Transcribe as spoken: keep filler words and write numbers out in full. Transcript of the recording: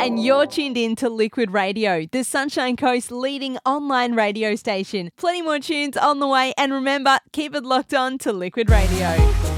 and you're tuned in to Liquid Radio, the Sunshine Coast's leading online radio station. Plenty more tunes on the way, and remember, keep it locked on to Liquid Radio.